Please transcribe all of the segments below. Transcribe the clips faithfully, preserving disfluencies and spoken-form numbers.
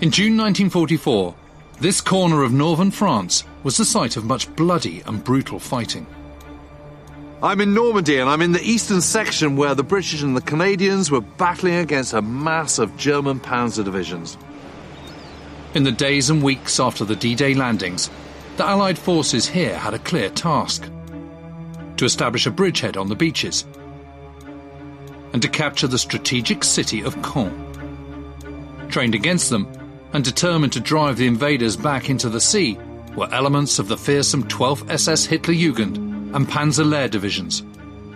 In June nineteen forty-four, this corner of northern France was the site of much bloody and brutal fighting. I'm in Normandy, and I'm in the eastern section where the British and the Canadians were battling against a mass of German panzer divisions. In the days and weeks after the D-Day landings, the Allied forces here had a clear task: to establish a bridgehead on the beaches and to capture the strategic city of Caen. Trained against them and determined to drive the invaders back into the sea were elements of the fearsome twelfth S S Hitlerjugend and Panzer Lehr divisions.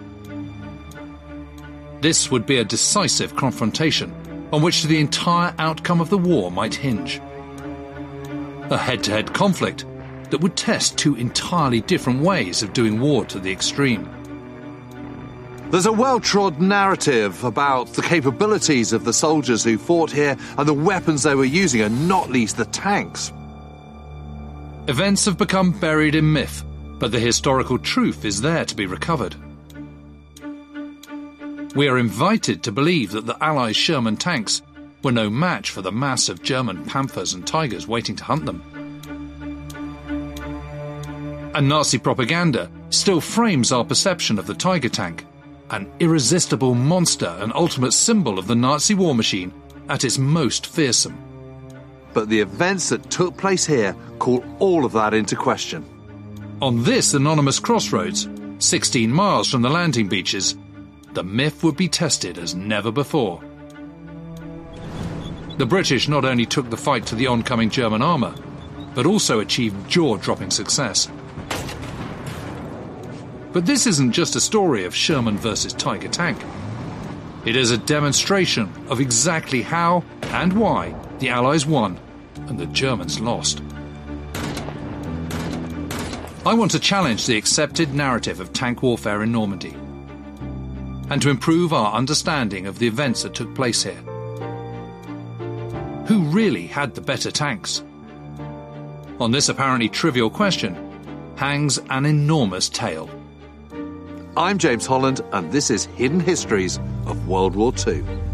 This would be a decisive confrontation on which the entire outcome of the war might hinge. A head-to-head conflict that would test two entirely different ways of doing war to the extreme. There's a well-trod narrative about the capabilities of the soldiers who fought here and the weapons they were using, and not least the tanks. Events have become buried in myth, but the historical truth is there to be recovered. We are invited to believe that the Allies' Sherman tanks were no match for the mass of German Panthers and Tigers waiting to hunt them. And Nazi propaganda still frames our perception of the Tiger tank, an irresistible monster and ultimate symbol of the Nazi war machine at its most fearsome. But the events that took place here call all of that into question. On this anonymous crossroads, sixteen miles from the landing beaches, the myth would be tested as never before. The British not only took the fight to the oncoming German armour, but also achieved jaw-dropping success. But this isn't just a story of Sherman versus Tiger tank. It is a demonstration of exactly how and why the Allies won and the Germans lost. I want to challenge the accepted narrative of tank warfare in Normandy and to improve our understanding of the events that took place here. Who really had the better tanks? On this apparently trivial question hangs an enormous tale. I'm James Holland, and this is Hidden Histories of World War Two.